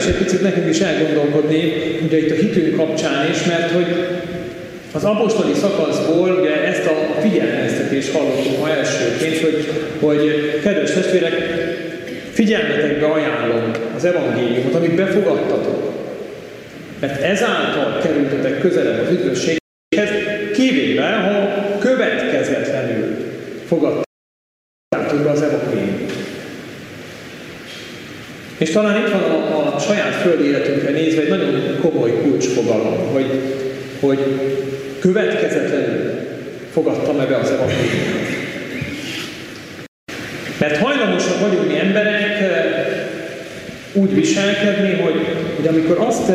érdemes egy picit nekünk is elgondolkodni, ugye itt a hitünk kapcsán is, mert hogy az apostoli szakaszból ugye ezt a figyelmeztetést hallottuk ma elsőként, hogy kedves testvérek, figyelmetekbe ajánlom az evangéliumot, amit befogadtatok. Mert ezáltal kerültetek közelebb az üdvösséghez, kivéve, ha következetlenül fogadtátok be az evangéliumot. És talán itt van a saját földi életünkre nézve egy nagyon komoly kulcsfogalom, hogy következetlenül fogadtam be az evangéliumot. Mert hajlamosak vagyunk mi emberek úgy viselkedni, hogy amikor azt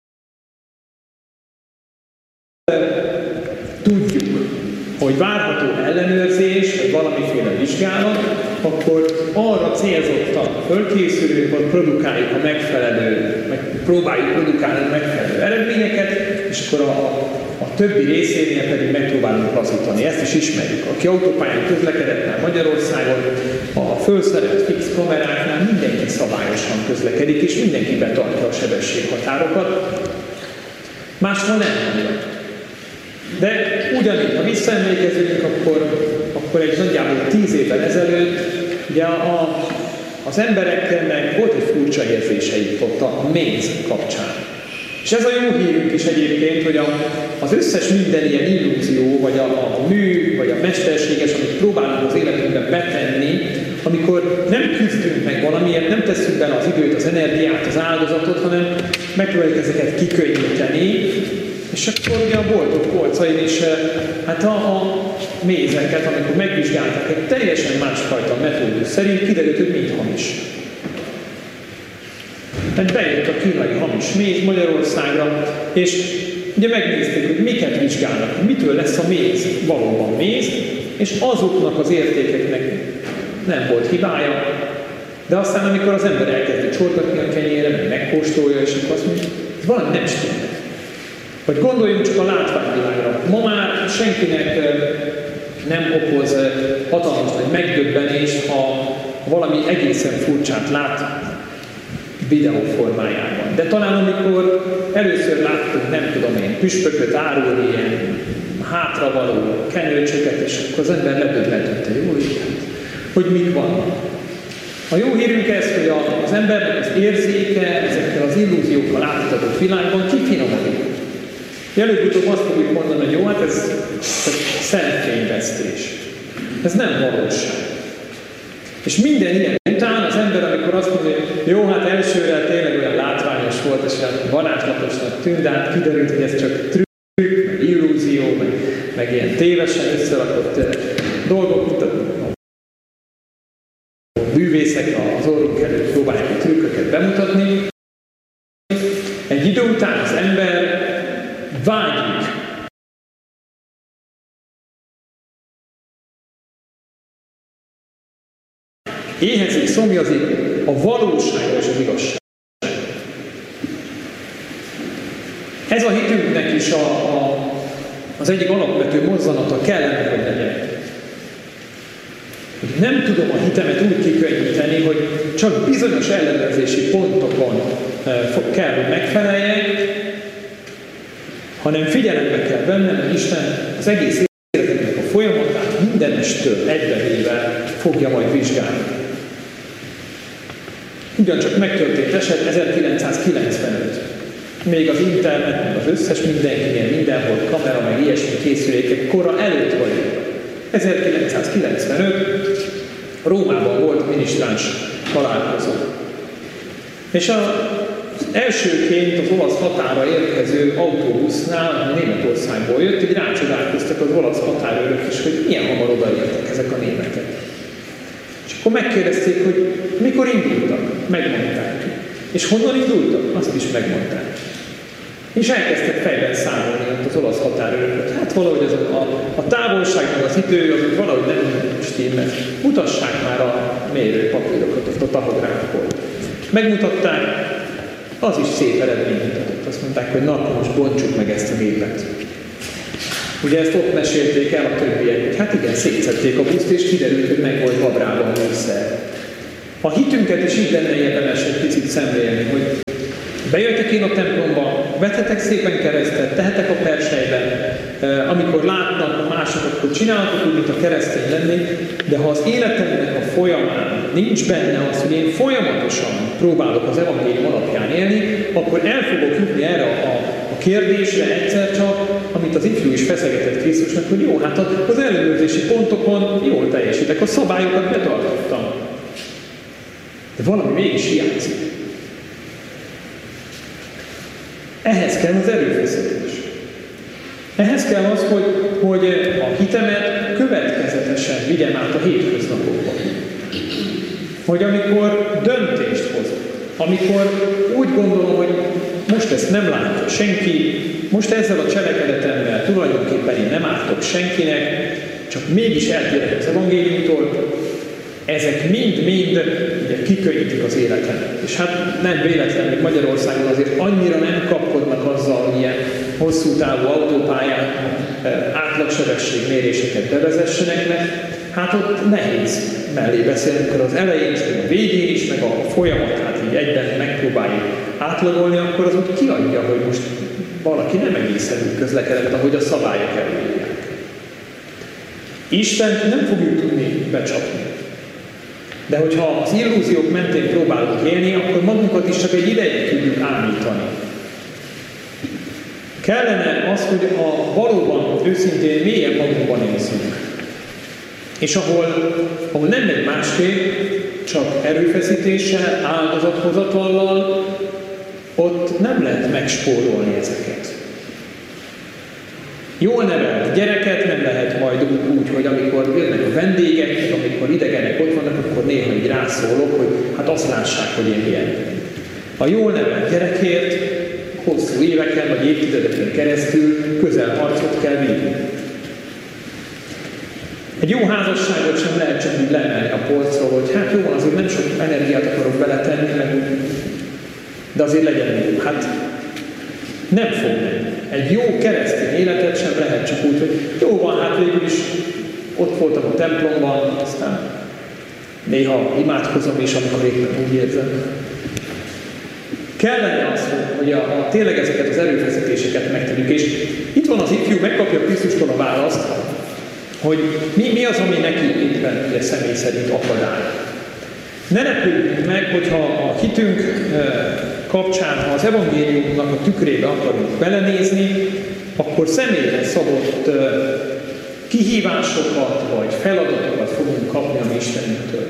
tudjuk, hogy várható ellenőrzés, vagy valamiféle vizsgálat, akkor arra célzottan fölkészülünk, hogy produkáljuk a megfelelő, meg próbáljuk produkálni a megfelelő eredményeket, és akkor a többi részénél pedig megpróbálunk lazítani. Ezt is ismerjük. Aki autópályán közlekedett már Magyarországon, a felszerelt fix kameráknál mindenki szabályosan közlekedik, és mindenki betartja a sebességhatárokat. Máshol nem. De ugyanígy, ha visszaemlékezünk, akkor egy nagyjából 10 évvel ezelőtt ugye az embereknek volt egy furcsa érzéseik ott a méz kapcsán. És ez a jó hírünk is egyébként, hogy az összes minden ilyen illúzió, vagy a mű, vagy a mesterséges, amit próbálunk az életünkben betenni, amikor nem küzdünk meg valamiért, nem tesszük bele az időt, az energiát, az áldozatot, hanem megpróbáljuk ezeket kikönnyíteni, és akkor ugye a boltok polcain is, hát a mézeket, amikor megvizsgálták egy teljesen másfajta metódus szerint, kiderült, hogy mind hamis. Tehát bejött a kínai hamis méz Magyarországra, és ugye megnézték, hogy miket vizsgálnak, mitől lesz a méz valóban méz, és azoknak az értékeknek nem volt hibája, de aztán amikor az ember elkezdi csorgatni a kenyére, meg megkóstolja, és akkor azt mondja, hogy valami nem stimmel. Vagy gondoljunk csak a látványvilágra. Ma már senkinek nem okoz hatalmas nagy megdöbbenést, ha valami egészen furcsát lát videó formájában. De talán amikor először láttuk, nem tudom én, püspököt árulni, ilyen hátravaló kenőcsöket, és akkor az ember ledöbbentette, jó Isten, hogy mik vannak. A jó hírünk ez, hogy az embernek az érzéke ezekkel az illúziókkal átutatott világban kifinomodik. Előbb-utóbb azt fogjuk mondani, hogy jó, hát ez szemfényvesztés. Ez nem valóság. És minden ilyen után az ember, amikor azt mondja, hogy jó, hát elsőre tényleg olyan látványos volt, és olyan varázslatosnak tűnt, de hát kiderült, hogy ez csak trükk, meg illúzió, meg ilyen tévesen összerakott dolgok, mint a művészek az orrunk előtt próbálják a trükköket bemutatni. Egy idő után az ember vágyik éhezik, szomjazik a valóságra és az igazság. Ez a hitünknek is az egyik alapvető mozzanata kellene, hogy legyen. Nem tudom a hitemet úgy kikönnyíteni, hogy csak bizonyos ellenőrzési pontokon kell, hogy megfeleljek, hanem figyelembe kell vennem, hogy Isten az egész életünknek a folyamatát mindenestől egybevéve fogja majd vizsgálni. Ugyancsak megtörtént eset 1995. Még az internet, meg az összes mindenkinél, mindenhol kamera, meg ilyesmi készülékek kora előtt vagyunk. 1995 Rómában volt minisztráns találkozó. És az elsőként az olasz határa érkező autóbusznál, Németországból jött, így rácsodálkoztak az olasz határőrök is, hogy milyen hamar odaértek ezek a németek. És akkor megkérdezték, hogy mikor indultak? Megmondták. És honnan indultak? Azt is megmondták. És elkezdtek fejben számolni az olasz határőröket. Hát valahogy ez a távolság, meg az idő, az valahogy nem stimmel. Mutassák már a mérőpapírokat, ott a tahográfból. Megmutatták, az is szép eredményt mutatott. Azt mondták, hogy na, akkor most bontsuk meg ezt a gépet. Ugye ezt ott mesélték el a többiek, hogy hát igen, szétszették a buszt, és kiderült, hogy meg volt Vabrában műszer. A hitünket is így lenne érdemes egy picit szemlélni, hogy Bejöttek én a templomba, vetetek szépen keresztet, tehetek a perselyben, amikor látnak mások, akkor csinálhatok úgy, mint a keresztény lennék, de ha az életemnek a folyamán nincs benne az, hogy én folyamatosan próbálok az evangélium alapján élni, akkor el fogok jutni erre a kérdésre egyszer csak, amit az ifjú is feszegetett Krisztusnak, hogy jó, hát az ellenőrzési pontokon jól teljesítek, a szabályokat betartottam. De valami mégis hiányzik. Ehhez kell az erőfeszítés. Ehhez kell az, hogy a hitemet következetesen vigyem át a hétköznapokban. Hogy amikor döntést hozok, amikor úgy gondolom, hogy most ezt nem látja senki, most ezzel a cselekedetemmel tulajdonképpen én nem ártok senkinek, csak mégis eltérek az evangéliumtól, ezek mind-mind ugye kikönnyítik az életemet. És hát nem véletlen, hogy Magyarországon azért annyira nem kapkodnak azzal, hogy ilyen hosszú távú autópályán átlagsebességméréseket bevezessenek, mert hát ott nehéz mellé beszélni, amikor az elején is, meg a végén is, meg a folyamatát így egyben megpróbáljuk átlagolni, akkor az úgy kiadja, hogy most valaki nem egészen úgy közlekedett, ahogy a szabályok előírják. Istent nem fogjuk tudni becsapni. De hogyha az illúziók mentén próbálunk élni, akkor magunkat is csak egy ideig tudjuk ámítani. Kellene az, hogy valóban őszintén mélyen magunkban nézzünk. És ahol nem megy másképp, csak erőfeszítéssel, áldozathozatallal, ott nem lehet megspórolni ezeket. Jól nevelt gyereket nem lehet majd úgy, hogy amikor jönnek a vendégek, amikor idegenek ott vannak, akkor néha így rászólok, hogy hát azt lássák, hogy én milyen. A jól nevelt gyerekért hosszú éveken vagy évtizedeken keresztül közel harcot kell vinni. Egy jó házasságot sem lehet csak úgy leemelni a polcról, hogy hát jó, azért nem sok energiát akarok beletenni, de azért legyen jó. Hát nem fog menni. Egy jó keresztény életet sem lehet csak úgy, hogy jó van, hát végül is ott voltam a templomban, aztán néha imádkozom is, amikor éppen úgy érzem. Kellene az, hogy tényleg ezeket az erőfeszítéseket megtegyük, és itt van az ifjú, megkapja Krisztustól a választ, hogy mi az, ami neki éppen ugye személy szerint akadály. Ne lepődjünk meg, hogyha a hitünk kapcsán, ha az evangéliumnak a tükrébe akarunk belenézni, akkor személyre szabott kihívásokat vagy feladatokat fogunk kapni a mi Istenünktől.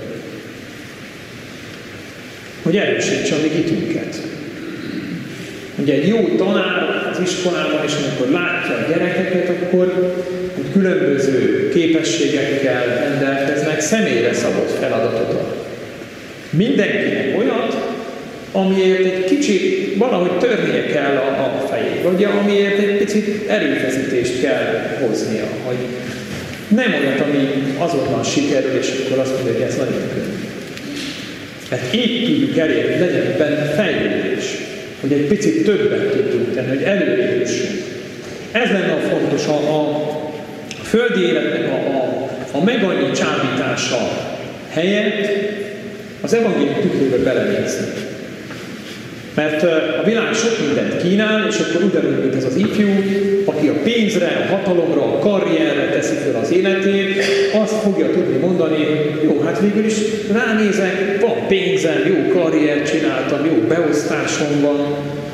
Hogy erősítse a mi hitünket. Ugye egy jó tanár az iskolában, és amikor látja a gyerekeket, akkor különböző képességekkel rendelkeznek, személyre szabott feladatot ad. Mindenkinek olyat, amiért egy kicsit valahogy törnie kell a fejét, vagy amiért egy picit erőfeszítést kell hoznia, hogy nem olyat, ami azonnal sikerül, és akkor azt mondja, hogy ez nagyon könnyű. Hát így tudjuk elérni, hogy legyen benne fejlődés, hogy egy picit többet tudjunk tenni, hogy előréjussunk. Ez lenne a fontos, a földi életnek a megannyi csábítása helyett az evangélium tükrébe belenézni. Mert a világ sok mindent kínál, és akkor ugyanúgy, mint ez az ifjú, aki a pénzre, a hatalomra, a karrierre teszi fel az életét, azt fogja tudni mondani, hogy jó, hát végül is ránézek, van pénzem, jó karriert csináltam, jó beosztásom van,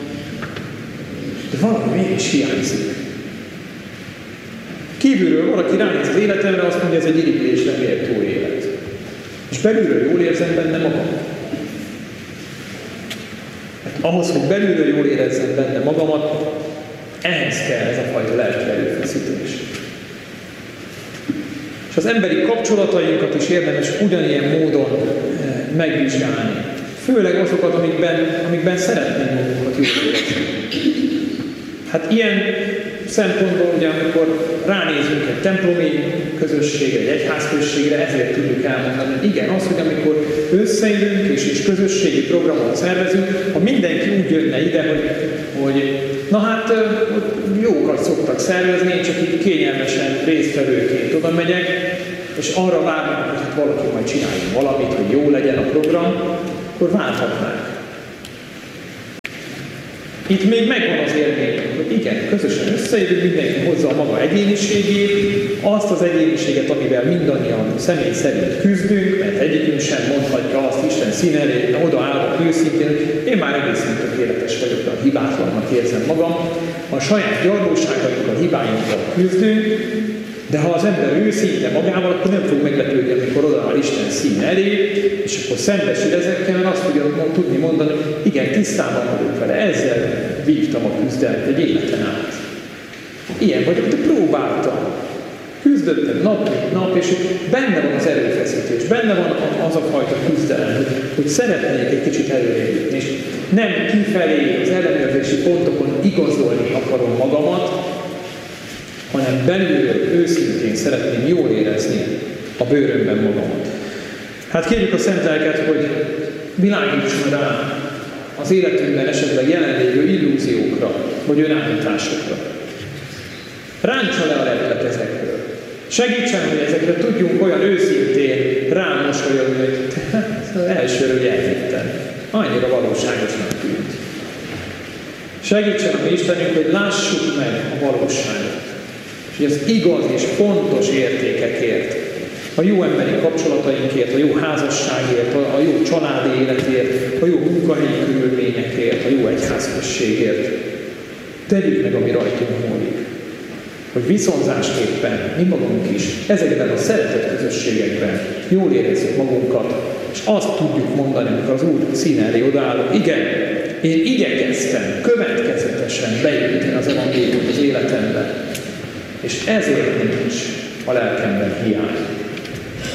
de valami mégis hiányzik. Kívülről valaki ránéz az életemre, azt mondja, ez egy irigylésre méltó élet. És belülről jól érzem benne magam. Ahhoz, hogy belülről jól érezzem benne magamat, ehhez kell ez a fajta lelki erőfeszítés. És az emberi kapcsolatainkat is érdemes ugyanilyen módon megvizsgálni. Főleg azokat, amikben szeretnénk magunkat jól érezni. Hát ilyen szempontból, ugye, amikor ránézünk egy templomi közösségre, egy egyházközségre, ezért tudjuk elmondani, hogy igen, az, hogy amikor összeülünk és közösségi programot szervezünk, ha mindenki úgy jönne ide, hogy na hát jókat szoktak szervezni, én csak így kényelmesen résztvevőként oda megyek, és arra várnak, hogy hát valaki majd csináljon valamit, hogy jó legyen a program, akkor várhatnánk. Itt még megvan az élményünk, hogy igen, közösen összejövünk, mindenki hozza a maga egyéniségét, azt az egyéniséget, amivel mindannyian személy szerint küzdünk, mert egyikünk sem mondhatja azt Isten szín elé, odaállok őszintén, hogy én már egészen tökéletes vagyok, de hibátlannak érzem magam. A saját gyarlóságainkkal, hibáinkkal küzdünk, de ha az ember őszinte magával, akkor nem fog meglepődni, amikor odaáll Isten szín elé, és akkor szembesül ezekkel, mert azt fogja tudni mondani, hogy igen, tisztában vagyok vele, ezzel vívtam a küzdelmet egy életen át. Ilyen vagyok, de próbáltam. Küzdöttem nap, mint nap, és benne van az erőfeszítés, benne van az a fajta küzdelem, hogy szeretnék egy kicsit előrejutni, és nem kifelé az ellenőrzési pontokon igazolni akarom magamat, hanem belülről őszintén szeretném jól érezni a bőrömben magamat. Hát kérjük a Szent Lelket, hogy világítson rá az életünkben esetleg jelenlévő illúziókra, vagy önállításokra. Ráncsa le a leplet ezekről. Segítsen, hogy ezekre tudjunk olyan őszintén rámosolyogni, hogy az elsőről elhittem. Annyira valóságosnak tűnt. Segítsen a mi Istenünk, hogy lássuk meg a valóságot. És hogy az igaz és pontos értékekért, a jó emberi kapcsolatainkért, a jó házasságért, a jó családi életért, a jó munkahelyi körülményekért, a jó egyházközségért tegyük meg, ami rajtunk múlik. Hogy viszonzásképpen mi magunk is ezekben a szeretett közösségekben jól érezzük magunkat, és azt tudjuk mondani, amikor az Úr színe elé odaállunk, igen, én igyekeztem következetesen beépíteni az evangéliumot az életembe, és ezért nincs a lelkemben hiány.